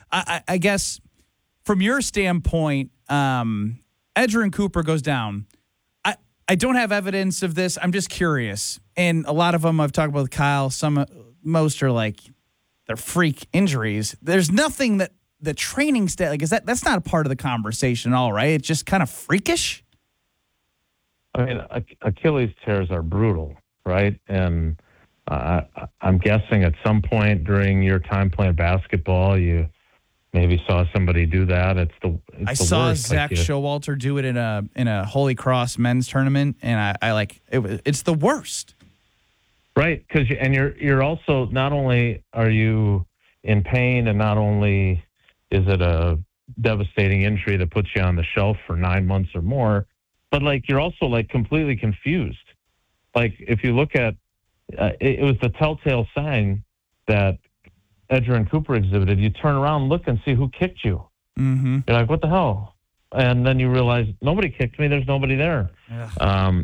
I guess from your standpoint, Edgerrin Cooper goes down. I don't have evidence of this. I'm just curious. And a lot of them I've talked about with Kyle. Most are like they're freak injuries. There's nothing that the training is that's not a part of the conversation at all, right? It's just kind of freakish. I mean, Achilles tears are brutal, right? And I'm guessing at some point during your time playing basketball, you maybe saw somebody do that. I saw worst. Zach Showalter do it in a Holy Cross men's tournament, and I like it. It's the worst, right? Because you're also not only are you in pain, and not only is it a devastating injury that puts you on the shelf for 9 months or more, but like you're also like completely confused. Like if you look at it was the telltale sign that Edgerrin Cooper exhibited. You turn around, look, and see who kicked you. Mm-hmm. You're like, what the hell? And then you realize nobody kicked me. There's nobody there. Yeah.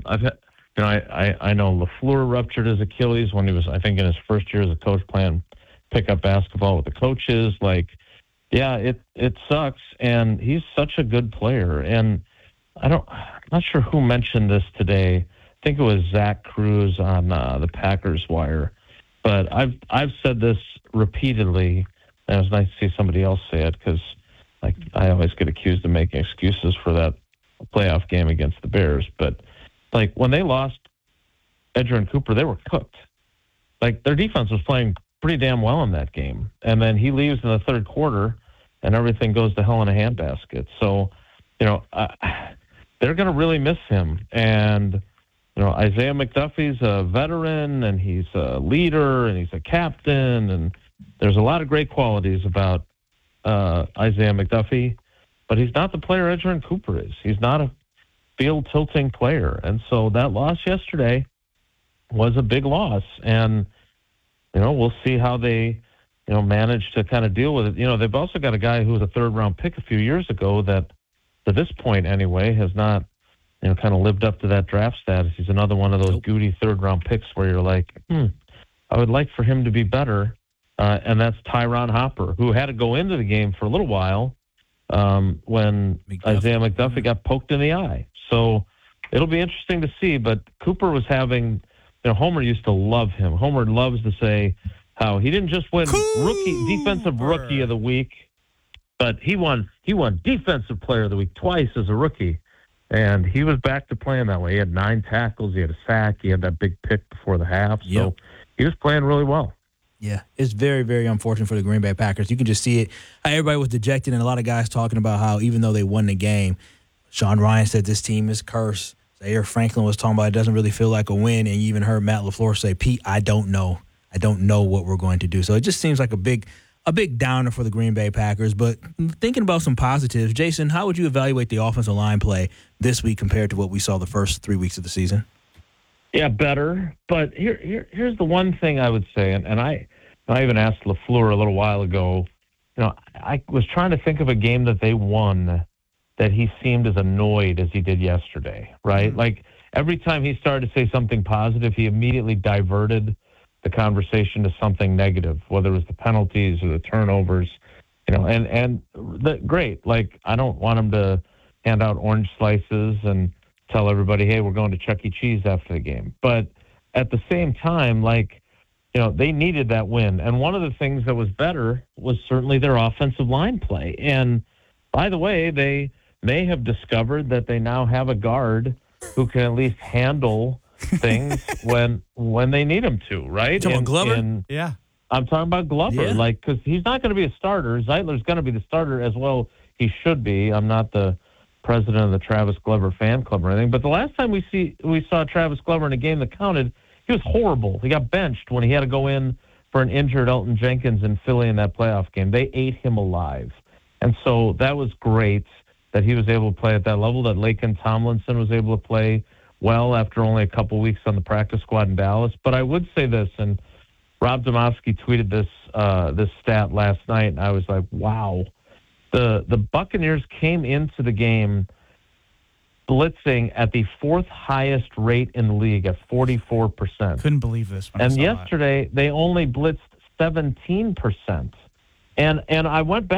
I know LaFleur ruptured his Achilles when he was, I think, in his first year as a coach playing pickup basketball with the coaches. Like, yeah, it sucks. And he's such a good player. And I'm not sure who mentioned this today. I think it was Zach Cruz on the Packers Wire. But I've said this repeatedly, and it was nice to see somebody else say it because I always get accused of making excuses for that playoff game against the Bears. But like when they lost Edgerrin Cooper, they were cooked. Like their defense was playing pretty damn well in that game, and then he leaves in the third quarter, and everything goes to hell in a handbasket. So, they're going to really miss him. And Isaiah McDuffie's a veteran, and he's a leader, and he's a captain, and there's a lot of great qualities about Isaiah McDuffie, but he's not the player Edgerrin Cooper is. He's not a field-tilting player. And so that loss yesterday was a big loss, and, we'll see how they, manage to kind of deal with it. They've also got a guy who was a third-round pick a few years ago that, to this point anyway, has not kind of lived up to that draft status. He's another one of those goody third-round picks where you're like, I would like for him to be better, and that's Tyron Hopper, who had to go into the game for a little while when Isaiah McDuffie got poked in the eye. So it'll be interesting to see, but Cooper was having, Homer used to love him. Homer loves to say how he didn't just win defensive rookie of the week, but he won defensive player of the week twice as a rookie. And he was back to playing that way. He had 9 tackles. He had a sack. He had that big pick before the half. So he was playing really well. Yeah, it's very, very unfortunate for the Green Bay Packers. You can just see it. How everybody was dejected, and a lot of guys talking about how even though they won the game, Sean Ryan said this team is cursed. Zaire Franklin was talking about it doesn't really feel like a win, and you even heard Matt LaFleur say, Pete, I don't know. I don't know what we're going to do. So it just seems like a big downer for the Green Bay Packers. But thinking about some positives, Jason, how would you evaluate the offensive line play this week compared to what we saw the first 3 weeks of the season? Yeah, better. But here's the one thing I would say, and I even asked LaFleur a little while ago, I was trying to think of a game that they won that he seemed as annoyed as he did yesterday, right? Mm-hmm. Like every time he started to say something positive, he immediately diverted the conversation to something negative, whether it was the penalties or the turnovers, great. Like, I don't want him to hand out orange slices and tell everybody, hey, we're going to Chuck E. Cheese after the game. But at the same time, they needed that win. And one of the things that was better was certainly their offensive line play. And by the way, they may have discovered that they now have a guard who can at least handle things when they need him to, right? Talking about Glover? Yeah. I'm talking about Glover, because he's not going to be a starter. Zeitler's going to be the starter as well. He should be. I'm not the president of the Travis Glover fan club or anything, but the last time we saw Travis Glover in a game that counted, he was horrible. He got benched when he had to go in for an injured Elton Jenkins in Philly in that playoff game. They ate him alive. And so that was great that he was able to play at that level, that Laken Tomlinson was able to play well after only a couple weeks on the practice squad in Dallas. But I would say this, and Rob Domofsky tweeted this stat last night, and I was like, wow. The Buccaneers came into the game blitzing at the 4th highest rate in the league at 44%. Couldn't believe this. And yesterday, they only blitzed 17%. And I went back